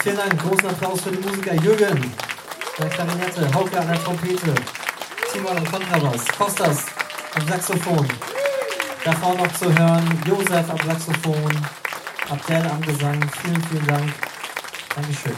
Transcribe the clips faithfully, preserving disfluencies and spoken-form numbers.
Vielen Dank, großen Applaus für die Musiker. Jürgen, der Klarinette, Hauke an der Trompete, Simon am Kontrabass, Kostas am Saxophon. Davor noch zu hören, Josef am Saxophon, Abdel am Gesang. Vielen, vielen Dank. Dankeschön.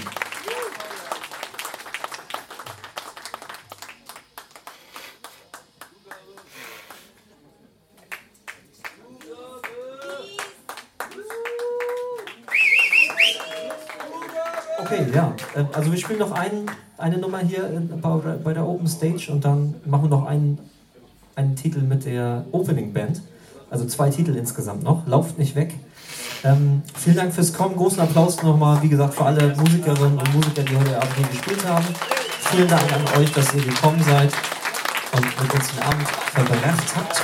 Okay, ja. Also wir spielen noch ein, eine Nummer hier bei der Open Stage und dann machen wir noch einen, einen Titel mit der Opening Band. Also zwei Titel insgesamt noch. Lauft nicht weg. Ähm, vielen Dank fürs Kommen. Großen Applaus nochmal, wie gesagt, für alle Musikerinnen und Musiker, die heute Abend hier gespielt haben. Vielen Dank an euch, dass ihr gekommen seid und mit uns den Abend verbracht habt.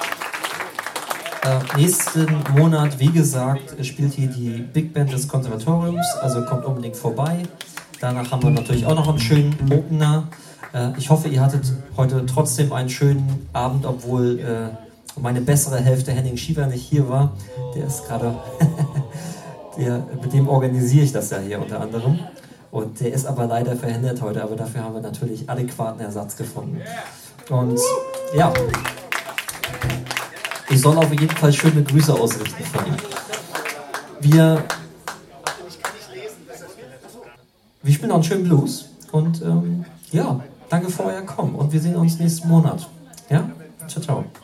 Äh, nächsten Monat, wie gesagt, spielt hier die Big Band des Konservatoriums, also kommt unbedingt vorbei. Danach haben wir natürlich auch noch einen schönen Opener. Äh, ich hoffe, ihr hattet heute trotzdem einen schönen Abend, obwohl äh, meine bessere Hälfte Henning Schieber nicht hier war. Der ist gerade, der, mit dem organisiere ich das ja hier unter anderem. Und der ist aber leider verhindert heute, aber dafür haben wir natürlich adäquaten Ersatz gefunden. Und ja, ich soll auf jeden Fall schöne Grüße ausrichten von ihm. Wir, wir spielen noch einen schönen Blues und ähm, ja, danke für euer Kommen und wir sehen uns nächsten Monat. Ja, ciao, ciao.